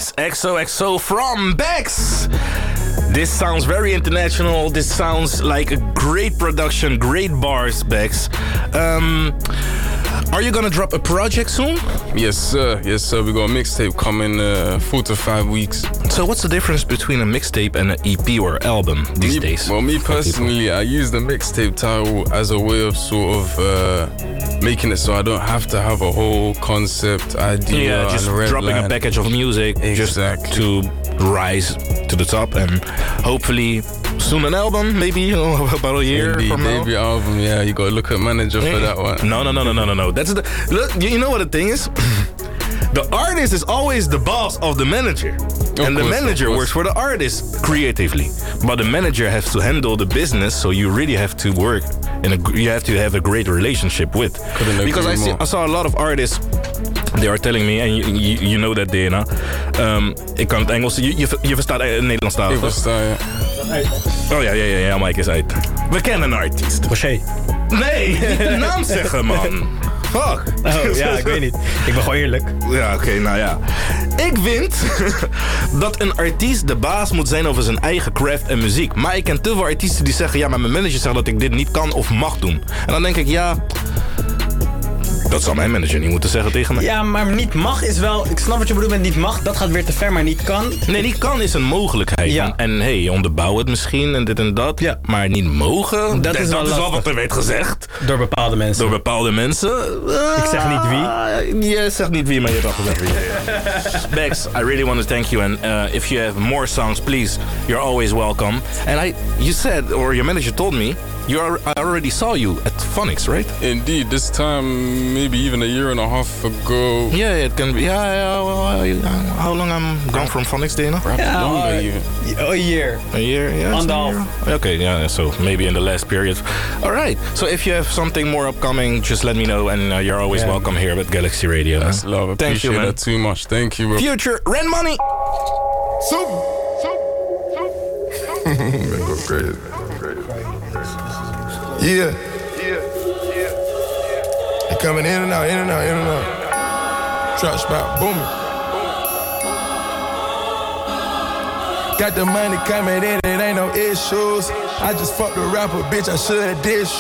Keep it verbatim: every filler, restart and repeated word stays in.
Nice. X O X O from Bex. This sounds very international. This sounds like a great production, great bars, Bex. Um, are you gonna drop a project soon? Yes, sir. Yes, sir. We got a mixtape coming uh, four to five weeks. So what's the difference between a mixtape and an E P or album these me, days? Well, me personally, I use the mixtape title as a way of sort of uh, making it so I don't have to have a whole concept, idea, Yeah, just and a red dropping line. a package of music Exactly. just to rise to the top and hopefully soon an album, maybe you know, about a year Indeed, from now. debut album, yeah, you gotta look at manager for that one. No, no, no, no, no, no, no. That's the look. You know what the thing is? The artist is always the boss of the manager, and the course, manager of course. works for the artist creatively. But the manager has to handle the business, so you really have to work in a. You have to have a great relationship with. Couldn't agree Because I, see, more. I saw a lot of artists. They are telling me, and you, you, you know that, Dana. Um, ik kan het Engels. Je, je, je verstaat het Nederlands taal. Ik versta, ja. Oh ja, ja, ja, ja, Mike is uit. We kennen een artiest. Rocher. Nee, niet de naam zeggen, man. Fuck. Oh ja, ik weet niet. Ik ben gewoon eerlijk. Ja, oké, nou ja. Ik vind dat een artiest de baas moet zijn over zijn eigen craft en muziek. Maar ik ken te veel artiesten die zeggen... ja, maar mijn manager zegt dat ik dit niet kan of mag doen. En dan denk ik, ja... dat zou mijn manager niet moeten zeggen tegen mij. Ja, maar niet mag is wel... Ik snap wat je bedoelt met niet mag. Dat gaat weer te ver, maar niet kan. Nee, niet kan is een mogelijkheid. Ja. En hé, hey, onderbouw het misschien en dit en dat. Ja. Maar niet mogen, Dat is wel dat is wel lastig. wat er werd gezegd. Door bepaalde mensen. Door bepaalde mensen. Ik zeg niet wie. Je zegt niet wie, maar je hebt al gezegd wie. Bex, I really want to thank you. And uh, if you have more songs, please, you're always welcome. And I, you said, or your manager told me, you are, I already saw you at Phonics, right? Indeed, this time maybe even a year and a half ago. Yeah, it can be. Yeah, yeah. Well, how long I'm gone from Phonics, Dana? Perhaps Ja, longer uh, even. A year. A year, yeah. Anderhalf. Okay, yeah, so maybe in the last period. All right, so if you have something more upcoming, just let me know, and uh, you're always Yeah. welcome here at Galaxy Radio. That's man. love. I Thank appreciate you, man. that too much. Thank you, bro. Future Rent Money. Super. Go crazy. Yeah. They coming in and out, in and out, in and out. Trap spot, booming. Got the money coming in, it ain't no issues. I just fucked a rapper, bitch, I should dish